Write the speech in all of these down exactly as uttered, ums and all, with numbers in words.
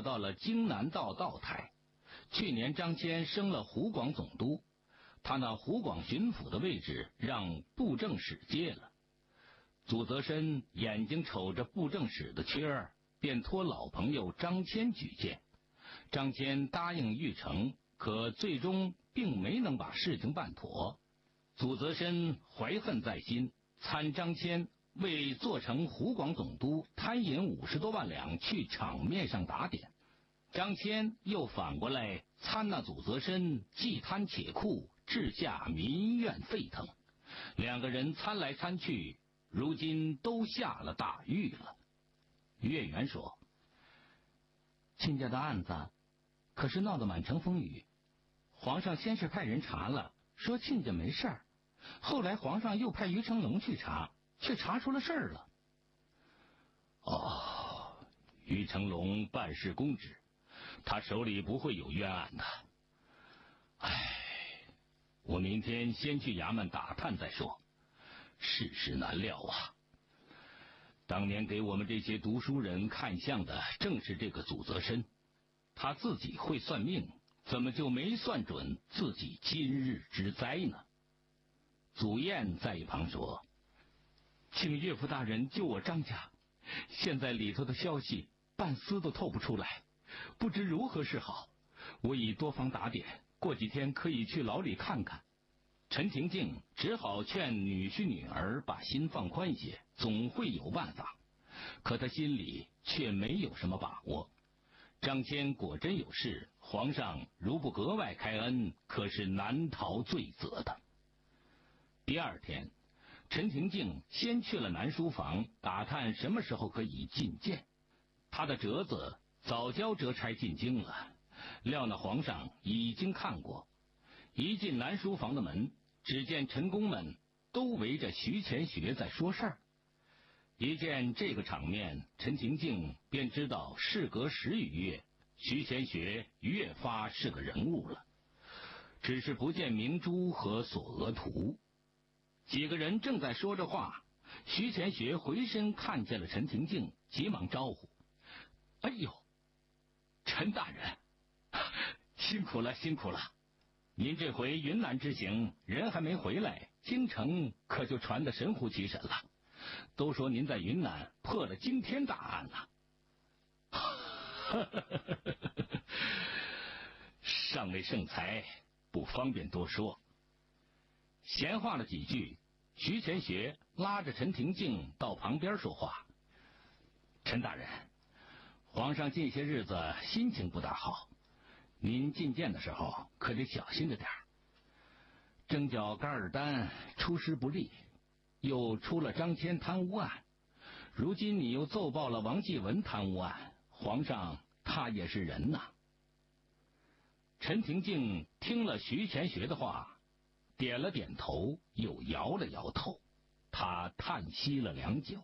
到了京南道道台。去年张骞升了湖广总督，他那湖广巡抚的位置让布政使接了。祖泽申眼睛瞅着布政使的缺儿，便托老朋友张骞举荐。张骞答应玉成，可最终并没能把事情办妥。祖泽申怀恨在心，参张骞为做成湖广总督贪银五十多万两去场面上打点。张骞又反过来参那祖泽申既贪且酷，治下民怨沸腾。两个人参来参去，如今都下了大狱了。岳元说：亲家的案子可是闹得满城风雨，皇上先是派人查了，说亲家没事儿，后来皇上又派于成龙去查，却查出了事儿了。哦，于成龙办事公直，他手里不会有冤案的。唉，我明天先去衙门打探再说。世事难料啊！当年给我们这些读书人看相的正是这个祖泽申，他自己会算命，怎么就没算准自己今日之灾呢？祖彦在一旁说：请岳父大人救我张家，现在里头的消息半丝都透不出来，不知如何是好。我已多方打点，过几天可以去牢里看看。陈廷敬只好劝女婿女儿把心放宽些，总会有办法。可他心里却没有什么把握。张骞果真有事，皇上如不格外开恩，可是难逃罪责的。第二天，陈廷敬先去了南书房打探什么时候可以觐见。他的折子早交折差进京了，料那皇上已经看过。一进南书房的门，只见陈公们都围着徐乾学在说事儿。一见这个场面，陈廷敬便知道事隔十余月，徐乾学越发是个人物了。只是不见明珠和索额图。几个人正在说着话，徐乾学回身看见了陈廷敬，急忙招呼：哎呦，陈大人，辛苦了辛苦了！您这回云南之行人还没回来，京城可就传得神乎其神了。都说您在云南破了惊天大案呐、啊！尚未盛才，不方便多说。闲话了几句，徐乾学拉着陈廷敬到旁边说话：陈大人，皇上近些日子心情不大好，您觐见的时候可得小心着点儿。征剿噶尔丹出师不利，又出了张骞贪污案，如今你又奏报了王继文贪污案，皇上他也是人呐。陈廷敬听了徐乾学的话，点了点头，又摇了摇头，他叹息了良久。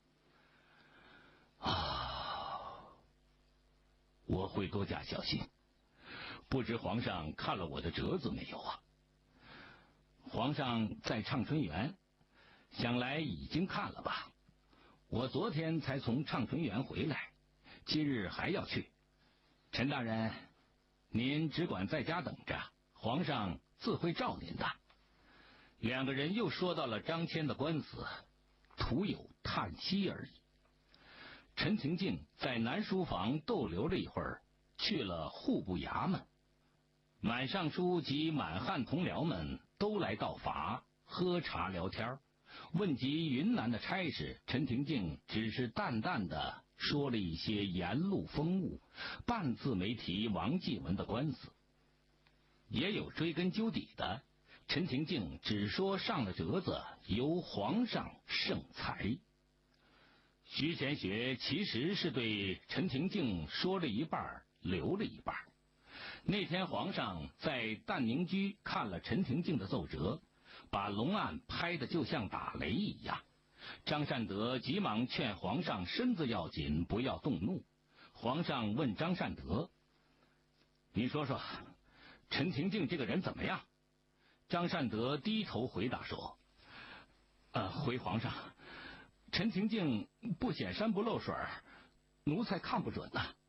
啊，我会多加小心。不知皇上看了我的折子没有啊？皇上在畅春园，想来已经看了吧？我昨天才从畅春园回来，今日还要去。陈大人，您只管在家等着，皇上自会召您的。两个人又说到了张骞的官司，徒有叹息而已。陈廷敬在南书房逗留了一会儿，去了户部衙门。满尚书及满汉同僚们都来道罚，喝茶聊天。问及云南的差事，陈廷敬只是淡淡的说了一些沿路风物，半字没提王继文的官司。也有追根究底的，陈廷敬只说上了折子，由皇上圣裁。徐乾学其实是对陈廷敬说了一半，留了一半。那天皇上在旦宁居看了陈廷敬的奏折，把龙案拍得就像打雷一样。张善德急忙劝皇上身子要紧，不要动怒。皇上问张善德：你说说，陈廷敬这个人怎么样？张善德低头回答说：呃，回皇上，陈廷敬不显山不露水，奴才看不准呐、啊。